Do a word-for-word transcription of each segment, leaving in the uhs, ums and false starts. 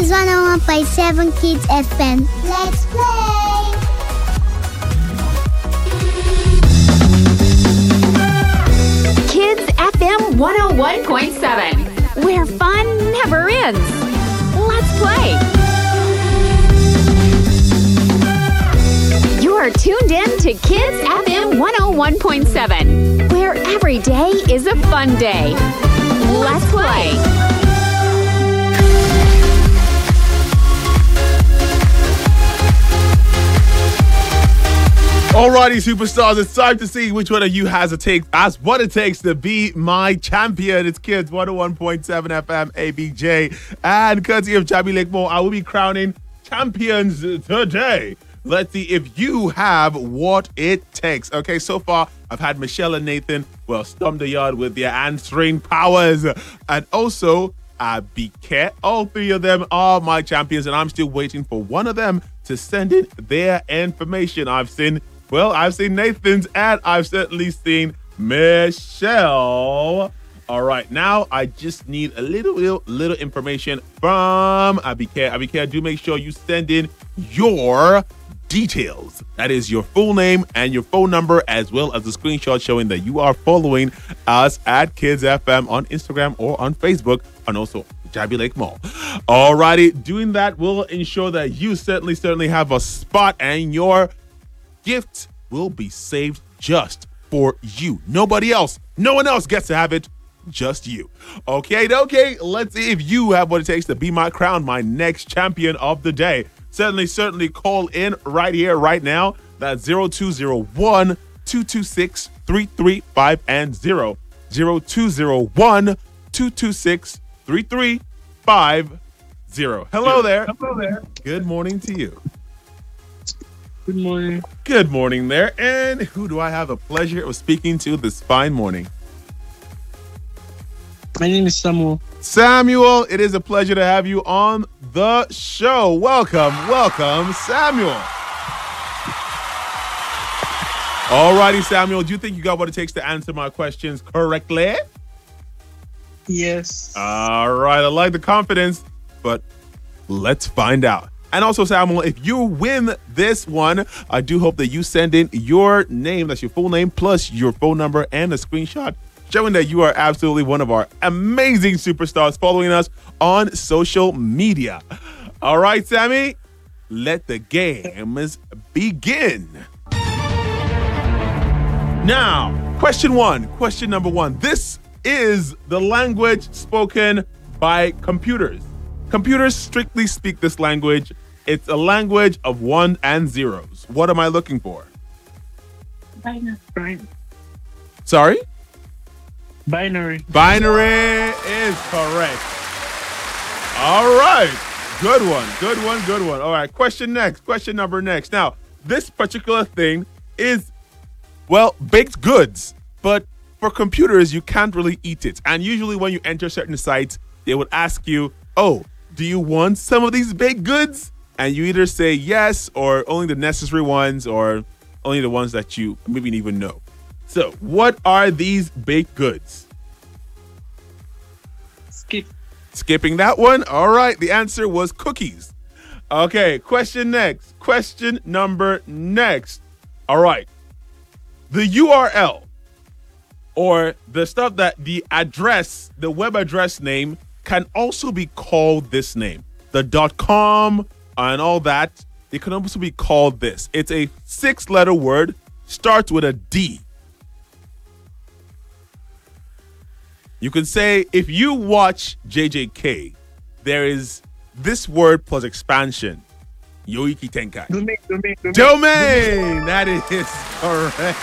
is one oh one point seven Kids F M. Let's play! Kids F M one oh one point seven, where fun never ends. Let's play! You're tuned in to Kids F M one oh one point seven, where every day is a fun day. Let's play! Alrighty, superstars, it's time to see which one of you has a take as what it takes to be my champion. It's Kids one oh one point seven F M A B J, and courtesy of Jabi Lake Mall, I will be crowning champions today. Let's see if you have what it takes. Okay, so far I've had Michelle and Nathan, well, stomp the yard with their answering powers, and also Abike. All three of them are my champions, and I'm still waiting for one of them to send in their information. I've seen, well, I've seen Nathan's, and I've certainly seen Michelle. All right, now I just need a little, little, little information from Abike. Abike, do make sure you send in your details. That is your full name and your phone number, as well as a screenshot showing that you are following us at Kids F M on Instagram or on Facebook, and also Jabi Lake Mall. Alrighty, doing that will ensure that you certainly, certainly have a spot, and your gift will be saved just for you. Nobody else, no one else gets to have it, just you. Okay, okay, let's see if you have what it takes to be my crown, my next champion of the day. Certainly, certainly call in right here, right now. That's zero two zero one, two two six, three three five and zero. zero two zero one, two two six, three three five zero. Hello there. Hello there. Good morning to you. Good morning. Good morning there. And who do I have the pleasure of speaking to this fine morning? My name is Samuel. Samuel, it is a pleasure to have you on the show. Welcome, welcome, Samuel. Alrighty, Samuel, do you think you got what it takes to answer my questions correctly? Yes. All right, I like the confidence, but let's find out. And also, Samuel, if you win this one, I do hope that you send in your name, that's your full name, plus your phone number and a screenshot showing that you are absolutely one of our amazing superstars following us on social media. All right, Sammy, let the games begin. Now, question one, question number one. This is the language spoken by computers. Computers strictly speak this language. It's a language of one and zeros. What am I looking for? Binary. Sorry? Binary. Binary is correct. All right. Good one. Good one. Good one. All right. Question next. Question number next. Now, this particular thing is, well, baked goods. But for computers, you can't really eat it. And usually when you enter certain sites, they would ask you, oh, do you want some of these baked goods? And you either say yes, or only the necessary ones, or only the ones that you maybe even know. So, what are these baked goods? Skip. Skipping that one. All right. The answer was cookies. Okay. Question next. Question number next. All right. The U R L, or the stuff that the address, the web address name, can also be called this name. The .com and all that, it can also be called this. It's a six-letter word, starts with a D. You can say, if you watch J J K, there is this word plus expansion. Yoiki Tenkai. Domain, domain, domain. Domain! That is correct.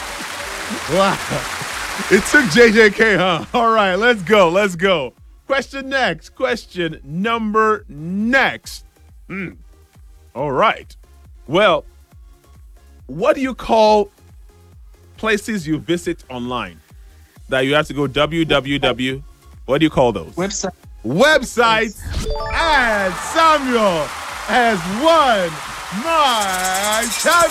Wow. It took J J K, huh? All right, let's go. Let's go. Question next. Question number next. Hmm. All right. Well, what do you call places you visit online that you have to go www? What do you call those? Website. Websites. And Samuel has won my champion.